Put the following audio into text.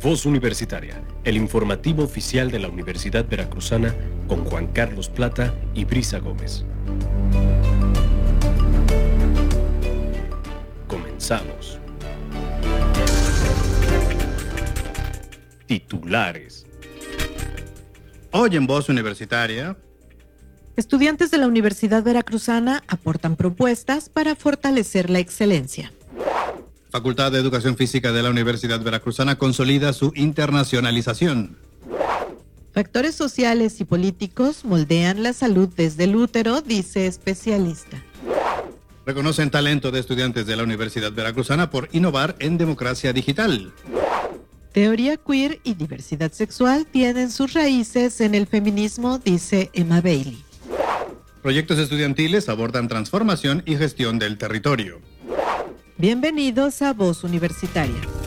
Voz Universitaria, el informativo oficial de la Universidad Veracruzana con Juan Carlos Plata y Brisa Gómez. Comenzamos. Titulares. Hoy en Voz Universitaria. Estudiantes de la Universidad Veracruzana aportan propuestas para fortalecer la excelencia. Facultad de Educación Física de la Universidad Veracruzana consolida su internacionalización. Factores sociales y políticos moldean la salud desde el útero, dice especialista. Reconocen talento de estudiantes de la Universidad Veracruzana por innovar en democracia digital. Teoría queer y diversidad sexual tienen sus raíces en el feminismo, dice Emma Bailey. Proyectos estudiantiles abordan transformación y gestión del territorio. Bienvenidos a Voz Universitaria.